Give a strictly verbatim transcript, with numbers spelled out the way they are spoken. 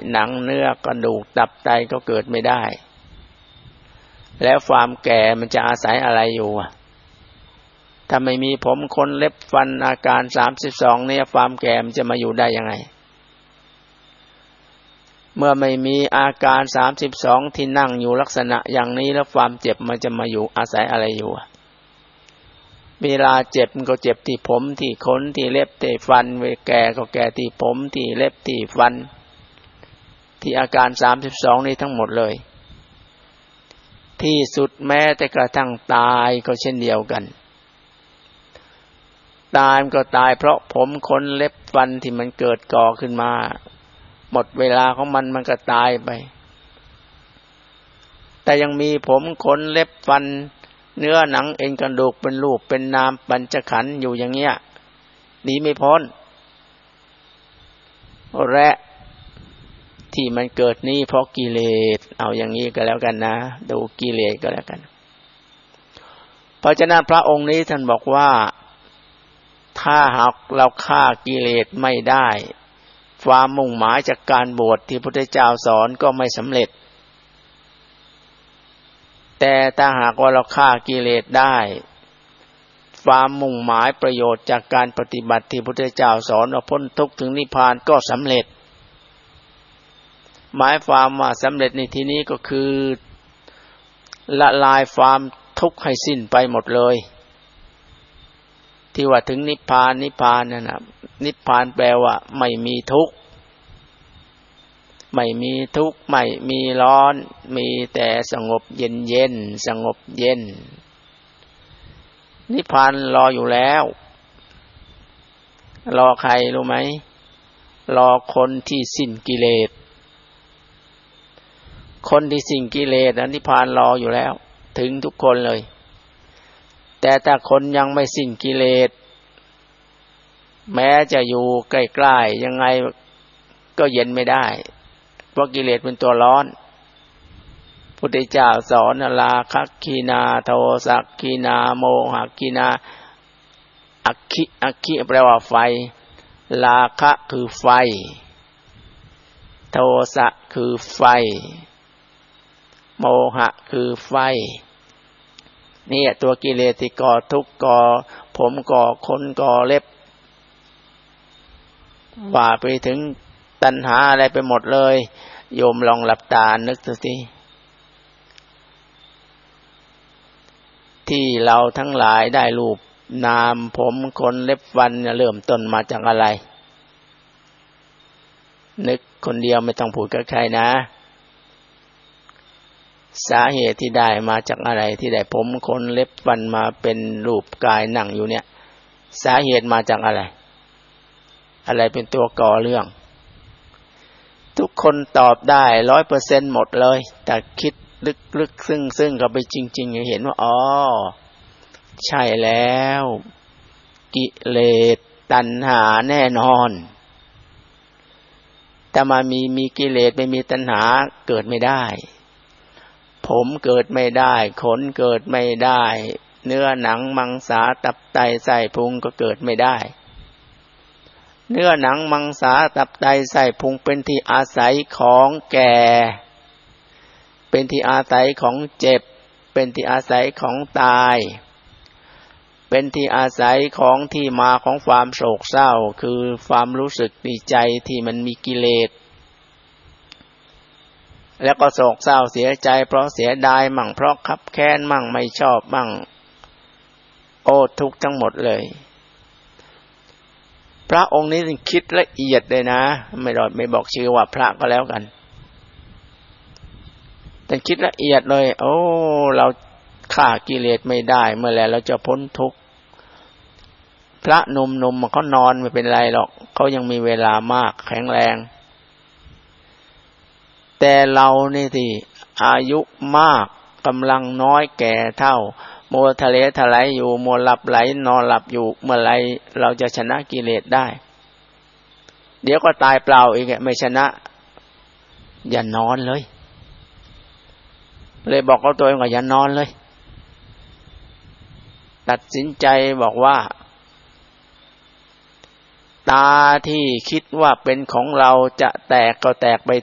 หนังเนื้อกระดูกตับไตก็เกิดไม่ได้แล้วความแก่มันจะอาศัยอะไรอยู่ถ้าไม่มีผมขนเล็บฟันอาการสามสิบสองเนี่ยความแก่มันจะมาอยู่ได้ยังไงเมื่อไม่มีอาการสามสิบสองที่นั่งอยู่ลักษณะอย่างนี้แล้วความเจ็บมันจะมาอยู่อาศัยอะไรอยู่เวลาเจ็บมันก็เจ็บที่ผมที่ขนที่เล็บที่ฟันเวลาแก่ก็แก่ที่ผมที่เล็บที่ฟันที่อาการสามสิบสองนี้ทั้งหมดเลยที่สุดแม้แต่กระทั่งตายก็เช่นเดียวกันตายมันก็ตายเพราะผมขนเล็บฟันที่มันเกิดก่อขึ้นมาหมดเวลาของมันมันก็ตายไปแต่ยังมีผมขนเล็บฟันเนื้อหนังเอ็นกระดูกเป็นรูปเป็นนามปัญจขันธ์อยู่อย่างเงี้ยหนีไม่พ้นและที่มันเกิดนี้เพราะกิเลสเอาอย่างนี้ก็แล้วกันนะดูกิเลสก็แล้วกันเพราะฉะนั้นพระองค์นี้ท่านบอกว่าถ้าหากเราฆ่ากิเลสไม่ได้ความมุ่งหมายจากการบวชที่พระพุทธเจ้าสอนก็ไม่สำเร็จแต่ถ้าหากว่าเราฆ่ากิเลสได้ความมุ่งหมายประโยชน์จากการปฏิบัติที่พระพุทธเจ้าสอนว่าพ้นทุกข์ถึงนิพพานก็สำเร็จหมายความว่าสำเร็จในที่นี้ก็คือละลายความทุกข์ให้สิ้นไปหมดเลยที่ว่าถึงนิพพานนิพพานนั่นน่ะนิพพานแปลว่าไม่มีทุกข์ไม่มีทุกข์ไม่มีร้อนมีแต่สงบเย็นเย็นสงบเย็นนิพพานรออยู่แล้วรอใครรู้ไหมรอคนที่สิ้นกิเลสคนที่สิ้นกิเลสนิพพานรออยู่แล้วถึงทุกคนเลยแต่ถ้าคนยังไม่สิ้นกิเลสแม้จะอยู่ใกล้ๆยังไงก็เย็นไม่ได้เพราะกิเลสเป็นตัวร้อนพุทธเจ้าสอนราคะขีนาโทสะขีนาโมหะขีนาอัคคิอัคคิแปลว่าไฟราคะคือไฟโทสะคือไฟโมหะคือไฟนี่ตัวกิเลสที่ก่อทุกข์ก่อผมก่อขนก่อเล็บว่าไปถึงตัณหาอะไรไปหมดเลยโยมลองหลับตานึกดูสิที่เราทั้งหลายได้รูปนามผมขนเล็บฟันเริ่มต้นมาจากอะไรนึกคนเดียวไม่ต้องพูดกับใครนะสาเหตุที่ได้มาจากอะไรที่ได้ผมขนเล็บฟันมาเป็นรูปกายนั่งอยู่เนี่ยสาเหตุมาจากอะไรอะไรเป็นตัวก่อเรื่องทุกคนตอบได้ ร้อยเปอร์เซ็นต์ หมดเลยแต่คิดลึกๆซึ้งๆก็ไปจริงๆเห็นว่าอ๋อใช่แล้วกิเลสตัณหาแน่นอนแต่มามีมีกิเลสไม่มีตัณหาเกิดไม่ได้ผมเกิดไม่ได้ขนเกิดไม่ได้เนื้อหนังมังสาตับไตไส้พุงก็เกิดไม่ได้เนื้อหนังมังสาตับไตไส้พุงเป็นที่อาศัยของแก่เป็นที่อาศัยของเจ็บเป็นที่อาศัยของตายเป็นที่อาศัยของที่มาของความโศกเศร้าคือความรู้สึกดีใจที่มันมีกิเลสแล้วก็โศกเศร้าเสียใจเพราะเสียดายมั่งเพราะคับแค้นมั่งไม่ชอบมั่งโอ้ทุกข์ทั้งหมดเลยพระองค์นี้คิดละเอียดเลยนะไม่รอดไม่บอกชื่อว่าพระก็แล้วกันแต่คิดละเอียดเลยโอ้เราฆ่ากิเลสไม่ได้เมื่อไหร่เราจะพ้นทุกข์พระหนุ่มๆเขานอนไม่เป็นไรหรอกเขายังมีเวลามากแข็งแรงแต่เรานี่ที่อายุมากกำลังน้อยแก่เท่ามัวทะเลทลายอยู่มัวหลับไหลนอนหลับอยู่เมื่อไรเราจะชนะกิเลสได้เดี๋ยวก็ตายเปล่าอีกไม่ชนะอย่านอนเลยเลยบอกเขาตัวเองว่าอย่านอนเลยตัดสินใจบอกว่าตาที่คิดว่าเป็นของเราจะแตกก็แตกไป